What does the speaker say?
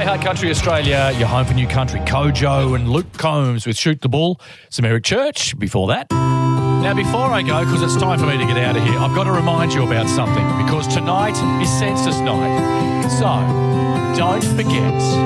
Play Hard Country Australia, your home for new country. Kojo and Luke Combs with Shoot the Bull. Some Eric Church before that. Now, before I go, because it's time for me to get out of here, I've got to remind you about something, because tonight is Census Night. So, don't forget